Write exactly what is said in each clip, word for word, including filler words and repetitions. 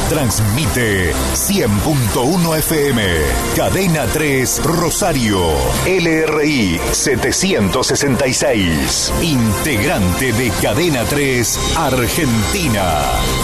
Transmite cien punto uno F M. Cadena tres Rosario. L R I setecientos sesenta y seis. Integrante de Cadena tres Argentina.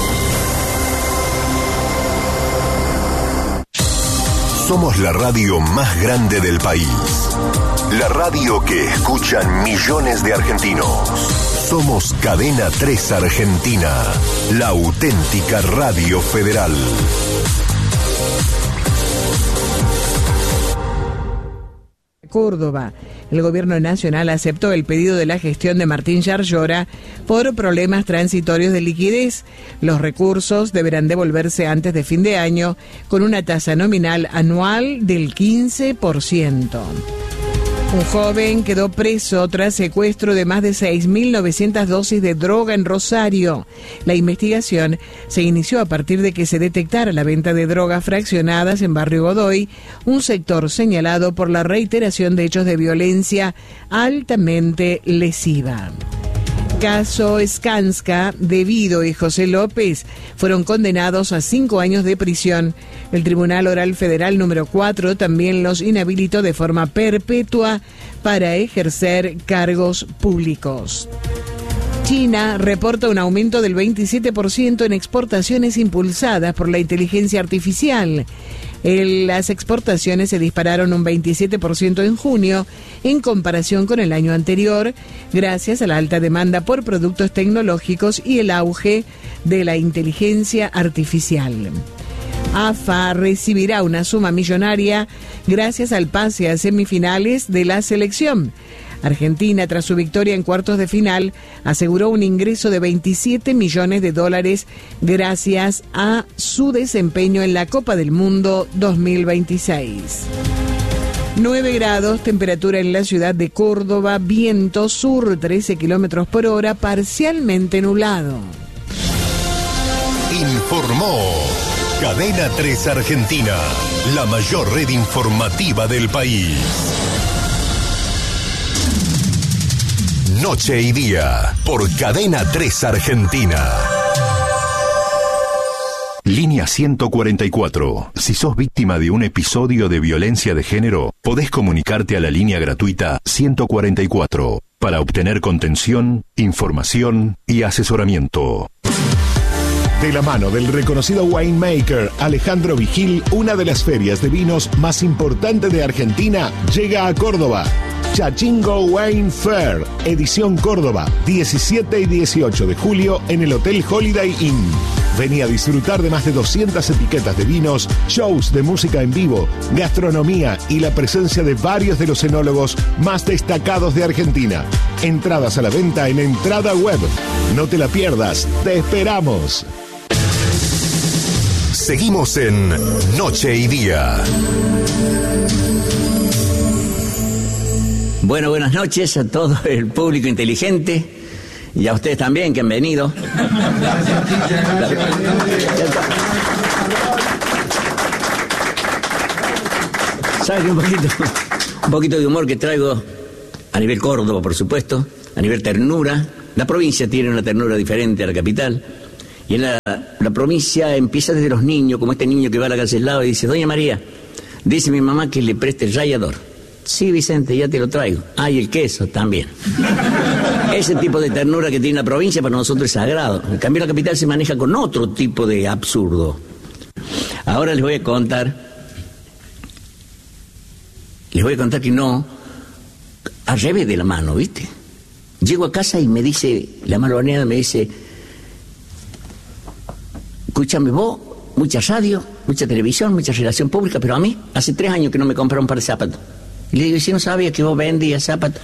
Somos la radio más grande del país. La radio que escuchan millones de argentinos. Somos Cadena tres Argentina, la auténtica radio federal. Córdoba. El gobierno nacional aceptó el pedido de la gestión de Martín Yarlora por problemas transitorios de liquidez. Los recursos deberán devolverse antes de fin de año con una tasa nominal anual del quince por ciento. Un joven quedó preso tras secuestro de más de seis mil novecientas dosis de droga en Rosario. La investigación se inició a partir de que se detectara la venta de drogas fraccionadas en Barrio Godoy, un sector señalado por la reiteración de hechos de violencia altamente lesiva. Caso Skanska, Devido y José López fueron condenados a cinco años de prisión. El Tribunal Oral Federal número cuatro también los inhabilitó de forma perpetua para ejercer cargos públicos. China reporta un aumento del veintisiete por ciento en exportaciones impulsadas por la inteligencia artificial. El, las exportaciones se dispararon un veintisiete por ciento en junio en comparación con el año anterior, gracias a la alta demanda por productos tecnológicos y el auge de la inteligencia artificial. A F A recibirá una suma millonaria gracias al pase a semifinales de la selección. Argentina, tras su victoria en cuartos de final, aseguró un ingreso de veintisiete millones de dólares gracias a su desempeño en la Copa del Mundo dos mil veintiséis. nueve grados, temperatura en la ciudad de Córdoba, viento sur trece kilómetros por hora, parcialmente nublado. Informó Cadena tres Argentina, la mayor red informativa del país. Noche y día, por Cadena tres Argentina. Línea ciento cuarenta y cuatro. Si sos víctima de un episodio de violencia de género, podés comunicarte a la línea gratuita ciento cuarenta y cuatro para obtener contención, información y asesoramiento. De la mano del reconocido winemaker Alejandro Vigil, una de las ferias de vinos más importantes de Argentina llega a Córdoba. Chachingo Wine Fair, edición Córdoba, diecisiete y dieciocho de julio en el Hotel Holiday Inn. Vení a disfrutar de más de doscientas etiquetas de vinos, shows de música en vivo, gastronomía y la presencia de varios de los enólogos más destacados de Argentina. Entradas a la venta en Entrada Web. No te la pierdas, te esperamos. Seguimos en Noche y Día. Bueno, buenas noches a todo el público inteligente y a ustedes también que han venido. ¿Saben que un poquito, un poquito de humor que traigo a nivel Córdoba, por supuesto, a nivel ternura? La provincia tiene una ternura diferente a la capital. Y en la, la provincia empieza desde los niños, como este niño que va a la calle al lado y dice: Doña María, dice mi mamá que le preste el rallador. Sí, Vicente, ya te lo traigo. Ah, y el queso también. Ese tipo de ternura que tiene la provincia para nosotros es sagrado. En cambio, la capital se maneja con otro tipo de absurdo. Ahora les voy a contar, les voy a contar que no, al revés de la mano, ¿viste? Llego a casa y me dice, la malvaneada me dice: escúchame vos, mucha radio, mucha televisión, mucha relación pública, pero a mí hace tres años que no me compraron un par de zapatos. Y le digo: ¿y si no sabía que vos vendías zapatos?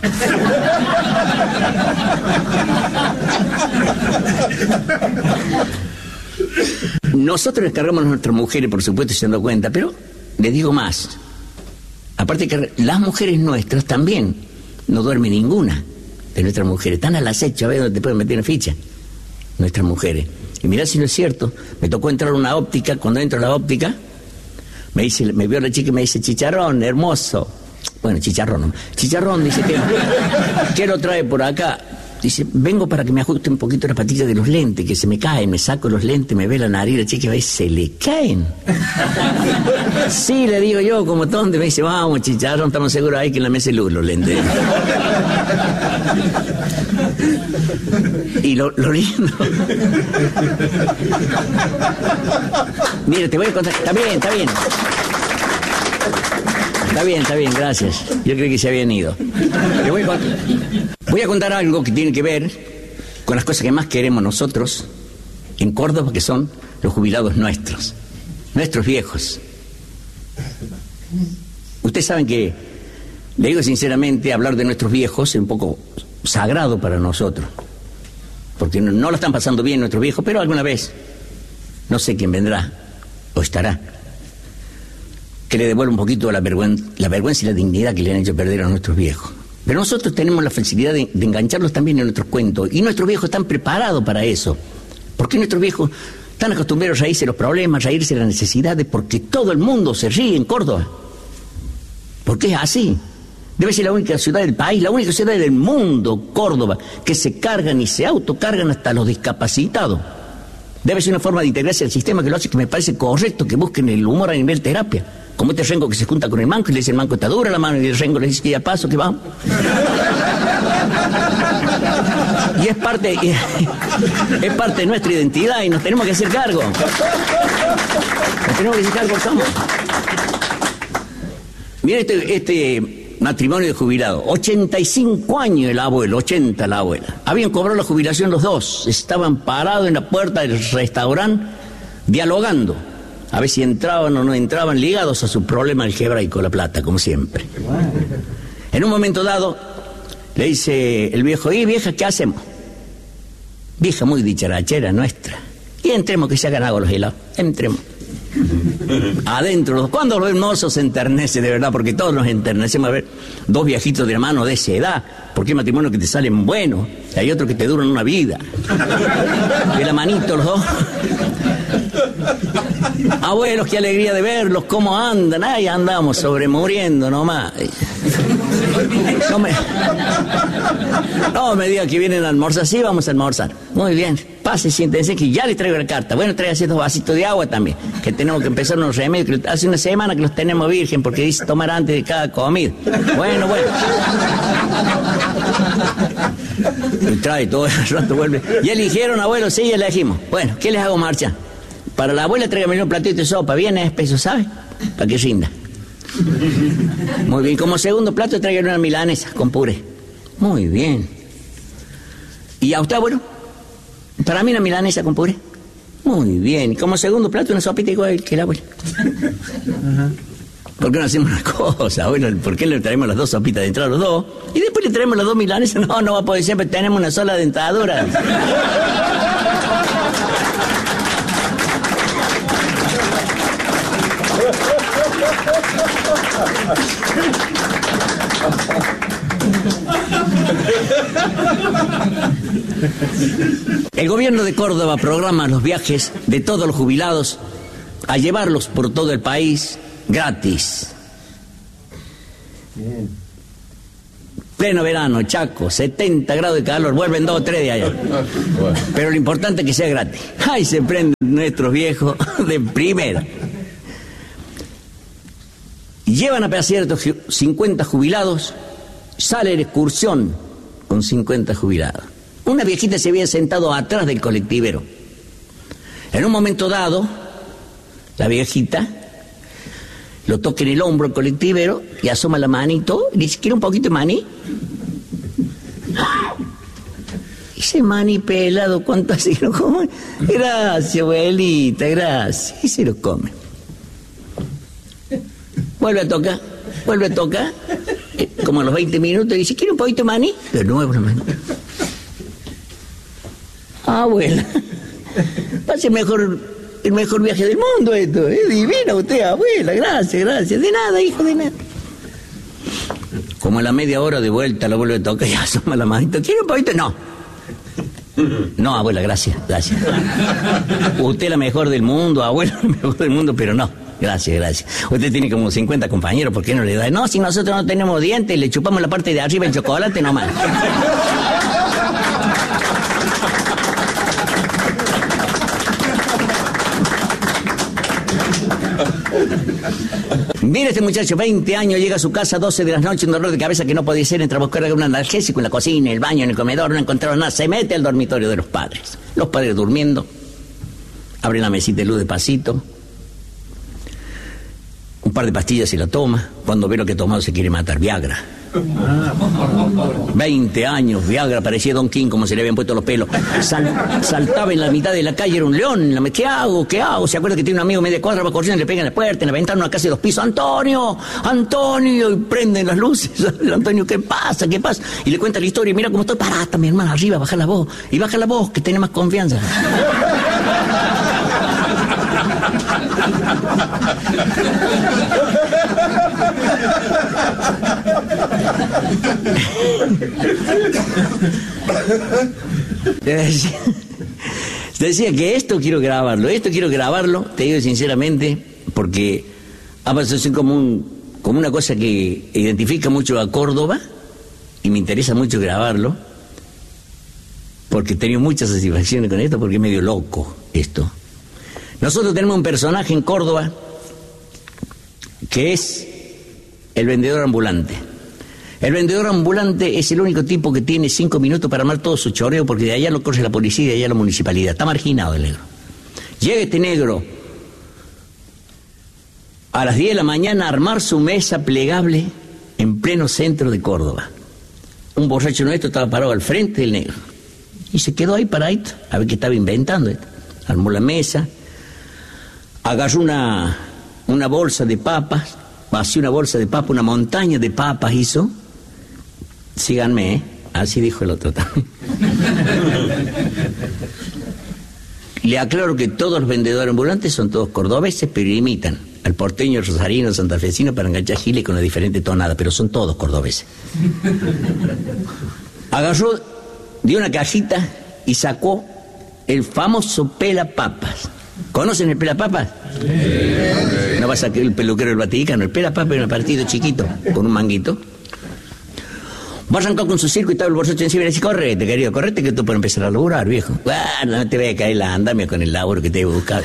Nosotros les cargamos a nuestras mujeres, por supuesto, se han dado cuenta, pero les digo más. Aparte que las mujeres nuestras también, no duerme ninguna de nuestras mujeres. Están al acecho, a ver dónde te pueden meter en ficha. Nuestras mujeres. Y mirá si no es cierto, me tocó entrar a una óptica. Cuando entro a la óptica, me dice, me vio la chica y me dice: chicharrón, hermoso. Bueno, chicharrón, ¿no? Chicharrón, dice, que ¿qué lo trae por acá? Dice, vengo para que me ajuste un poquito la patilla de los lentes, que se me caen, me saco los lentes, me ve la nariz, la chica, se le caen. Sí, le digo yo, como tonto, me dice, vamos, chicharrón, estamos seguros ahí que en la mesa hay luz los lentes. Y lo, lo lindo... Mire, te voy a contar, está bien, está bien. Está bien, está bien, gracias. Yo creo que se habían ido. Le voy a contar, voy a contar algo que tiene que ver con las cosas que más queremos nosotros en Córdoba, que son los jubilados nuestros, nuestros viejos. Ustedes saben que, le digo sinceramente, hablar de nuestros viejos es un poco sagrado para nosotros, porque no, no lo están pasando bien nuestros viejos, pero alguna vez, no sé quién vendrá o estará, que le devuelva un poquito la vergüenza, la vergüenza y la dignidad que le han hecho perder a nuestros viejos. Pero nosotros tenemos la facilidad de, de engancharlos también en nuestros cuentos, y nuestros viejos están preparados para eso, porque nuestros viejos están acostumbrados a reírse de los problemas, a reírse de las necesidades, porque todo el mundo se ríe en Córdoba, porque es así. Debe ser la única ciudad del país, la única ciudad del mundo, Córdoba, que se cargan y se autocargan hasta los discapacitados. Debe ser una forma de integrarse al sistema que lo hace, que me parece correcto, que busquen el humor a nivel terapia. Como este rengo que se junta con el manco y le dice, el manco está dura la mano, y el rengo le dice que ya paso, que vamos. Y es parte, es parte de nuestra identidad y nos tenemos que hacer cargo. Nos tenemos que hacer cargo, somos. Mira este, este matrimonio de jubilados, ochenta y cinco años el abuelo, ochenta la abuela. Habían cobrado la jubilación los dos, estaban parados en la puerta del restaurante dialogando, a ver si entraban o no entraban, ligados a su problema algebraico, la plata, como siempre. En un momento dado, le dice el viejo, ¿y vieja, qué hacemos? Vieja muy dicharachera nuestra. Y entremos, que se hagan agua los helados, entremos. Adentro, cuando los hermosos se enternece de verdad, porque todos nos enternecemos a ver dos viejitos de hermano de esa edad, porque hay matrimonios que te salen buenos, y hay otros que te duran una vida. De la manito los dos. Abuelos, qué alegría de verlos, cómo andan. Ay, andamos sobremuriendo nomás. No me, no me diga que vienen a almorzar. Sí, vamos a almorzar. Muy bien, pase, siéntense, que ya les traigo la carta. Bueno, traigan dos vasitos de agua también, que tenemos que empezar unos remedios, que hace una semana que los tenemos virgen, porque dice tomar antes de cada comida. Bueno, bueno. Y trae todo el rato, vuelve. ¿Ya eligieron, abuelo? Sí, ya elegimos. Bueno, ¿qué les hago marcha? Para la abuela tráigame un platito de sopa, bien espeso, ¿sabe? Para que rinda. Muy bien, como segundo plato tráigame una milanesa con puré. Muy bien. ¿Y a usted, abuelo? Para mí una milanesa con puré. Muy bien. Y como segundo plato una sopita igual que el abuelo. ¿Por qué no hacemos una cosa, abuelo? ¿Por qué le traemos las dos sopitas de entrada a los dos? Y después le traemos las dos milanesas. No, no va a poder ser, pero tenemos una sola dentadura. El gobierno de Córdoba programa los viajes de todos los jubilados a llevarlos por todo el país gratis. Bien. Pleno verano, Chaco, setenta grados de calor, vuelven dos o tres de allá. Pero lo importante es que sea gratis. ¡Ay, se prenden nuestros viejos de primera! Llevan a ciertos cincuenta jubilados, sale la excursión con cincuenta jubilados. Una viejita se había sentado atrás del colectivero. En un momento dado, la viejita lo toca en el hombro el colectivero y asoma la manito y dice, ¿quiere un poquito de maní? Ese maní pelado, ¿cuánto hace que lo come? Gracias, abuelita, gracias. Y se lo come. Vuelve a tocar, vuelve a tocar, eh, como a los veinte minutos, y dice, ¿quiere un poquito de maní? De nuevo la mano. Abuela, va a ser mejor, el mejor viaje del mundo esto, es divina usted, abuela, gracias, gracias, de nada, hijo, de nada. Como a la media hora de vuelta, la vuelve a tocar y asoma la manito, ¿quiere un poquito? No. No, abuela, gracias, gracias. Usted es la mejor del mundo, abuela, la mejor del mundo, pero no. Gracias, gracias. Usted tiene como cincuenta compañeros, ¿por qué no le da? No, si nosotros no tenemos dientes, le chupamos la parte de arriba el chocolate nomás. Mira este muchacho, veinte años, llega a su casa a doce de la noche, un dolor de cabeza que no podía ser, entra a buscar un analgésico en la cocina, en el baño, en el comedor, no encontraron nada, se mete al dormitorio de los padres. Los padres durmiendo, abre la mesita de luz despacito, un par de pastillas y la toma, cuando ve lo que ha tomado se quiere matar, Viagra. veinte años, Viagra, parecía Don King como se le habían puesto los pelos. Sal, saltaba en la mitad de la calle, era un león. ¿Qué hago? ¿Qué hago? ¿Se acuerda que tiene un amigo media cuadra, va corriendo, le pega en la puerta, en la ventana, una casa de dos pisos? ¡Antonio! ¡Antonio! Y prenden las luces. Antonio, ¿qué pasa? ¿Qué pasa? Y le cuenta la historia, mira cómo estoy parada, mi hermana, arriba, baja la voz. Y baja la voz, que tiene más confianza. Decía, decía que esto quiero grabarlo, esto quiero grabarlo, te digo sinceramente, porque ha pasado así como, un, como una cosa que identifica mucho a Córdoba y me interesa mucho grabarlo, porque he tenido muchas satisfacciones con esto, porque es medio loco esto. Nosotros tenemos un personaje en Córdoba que es el vendedor ambulante. El vendedor ambulante es el único tipo que tiene cinco minutos para armar todo su choreo, porque de allá lo corre la policía y de allá la municipalidad. Está marginado el negro. Llega este negro a las diez de la mañana a armar su mesa plegable en pleno centro de Córdoba. Un borracho nuestro estaba parado al frente del negro y se quedó ahí paradito a ver qué estaba inventando. Armó la mesa, agarró una, una bolsa de papas, vació una bolsa de papas, una montaña de papas hizo. Síganme, ¿eh? Así dijo el otro también. Le aclaro que todos los vendedores ambulantes son todos cordobeses, pero imitan al porteño, rosarino, santafesino para enganchar giles con una diferente tonada, pero son todos cordobeses. Agarró, dio una cajita y sacó el famoso pelapapas. ¿Conocen el pelapapas? Sí. No va a sacar el peluquero del Vaticano. El pelapapas era un partido chiquito, con un manguito. Va arrancó con su circo y estaba el borracho encima y le dice: correte, querido, correte que tú puedes empezar a laburar, viejo. Bueno, no te voy a caer la andamia con el laburo que te he buscado.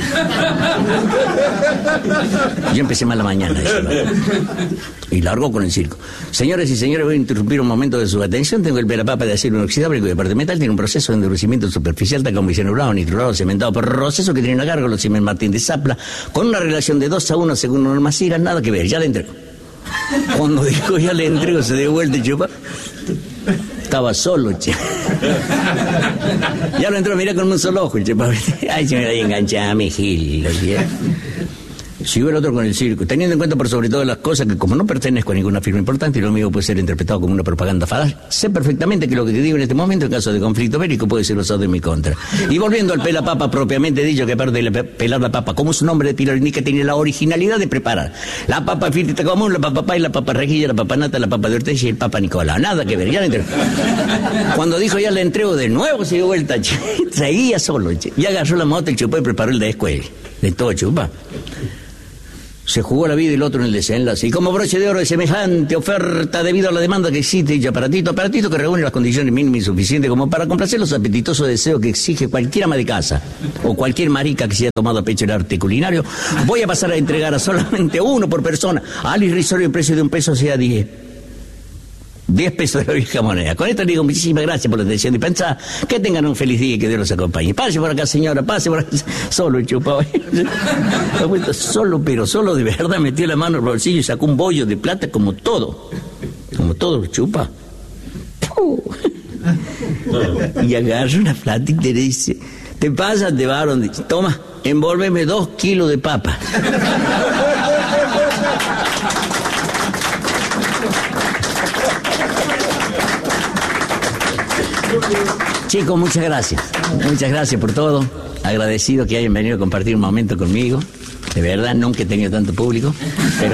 Yo empecé más la mañana. Eso, ¿no? Y largó con el circo. Señores y señores, voy a interrumpir un momento de su atención. Tengo el pelapapa de acero inoxidable cuya parte metal tiene un proceso de endurecimiento superficial, tal como cianurado, nitrurado, cementado por proceso que tiene una gárgola Siemens Martín de Zapla, con una relación de dos a uno según Norma Cira, nada que ver, ya le entrego. Cuando dijo ya le entrego, se dio vuelta y chupa. Estaba solo, che. Ya lo entró, mirá con un solo ojo, che. Ay, se me da enganchame, Gil. Siguió el otro con el circo, teniendo en cuenta por sobre todo las cosas que como no pertenezco a ninguna firma importante y lo mío puede ser interpretado como una propaganda falaz, sé perfectamente que lo que te digo en este momento en caso de conflicto bélico puede ser usado en mi contra. Y volviendo al pelapapa propiamente dicho, que aparte de la pelar la papa, como su nombre de pila indica, tiene la originalidad de preparar la papa frita común, la papa pay, la papa rejilla, la papa nata, la papa de Ortega y el papa Nicola. Nada que ver, ya le entrego. Cuando dijo ya le entrego de nuevo, se dio vuelta, che. Seguía solo, che. Y agarró la moto, el chupó y preparó el de escuela. De todo chupa. Se jugó la vida y el otro en el desenlace. Y como broche de oro de semejante oferta debido a la demanda que existe y aparatito, aparatito que reúne las condiciones mínimas y suficientes como para complacer los apetitosos deseos que exige cualquier ama de casa o cualquier marica que se haya tomado a pecho el arte culinario, voy a pasar a entregar a solamente uno por persona al irrisorio precio de un peso, sea diez. Diez pesos de la vieja moneda. Con esto le digo muchísimas gracias por la atención y pensar que tengan un feliz día y que Dios los acompañe. Pase por acá, señora, pase por acá. Solo el chupado. Ha vuelto solo, pero solo de verdad. Metió la mano en el bolsillo y sacó un bollo de plata como todo. Como todo lo chupa. Y agarra una plata y te dice: te pasas de varón. Dice: toma, envólveme dos kilos de papa. Chicos, muchas gracias. Muchas gracias por todo. Agradecido que hayan venido a compartir un momento conmigo. De verdad, nunca he tenido tanto público. Pero...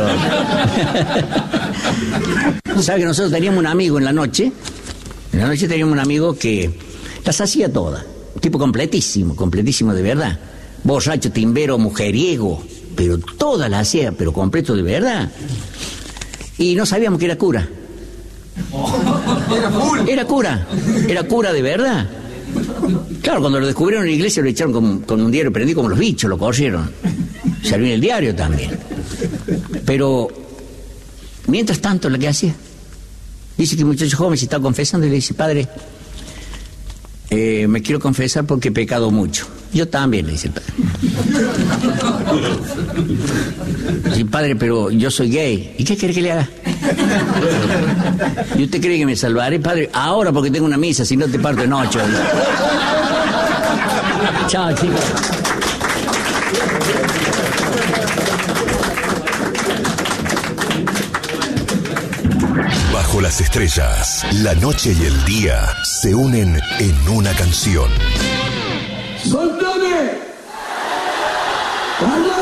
¿sabe que nosotros teníamos un amigo en la noche? En la noche teníamos un amigo que las hacía todas. Un tipo completísimo, completísimo de verdad. Borracho, timbero, mujeriego. Pero todas las hacía, pero completo de verdad. Y no sabíamos que era cura. Era cura, era cura de verdad. Claro, cuando lo descubrieron en la iglesia lo echaron con, con un diario prendido como los bichos, lo corrieron. salió en el diario también. Pero, mientras tanto, lo que hacía, dice que el muchacho joven se está confesando y le dice, padre, eh, me quiero confesar porque he pecado mucho. Yo también, le dice el padre. Sí, padre, pero yo soy gay. ¿Y qué quiere que le haga? ¿Y usted cree que me salvaré, padre? Ahora porque tengo una misa, si no te parto en ocho. Chao, chicos. Bajo las estrellas, la noche y el día se unen en una canción. ¡Soltame! ¡Habla!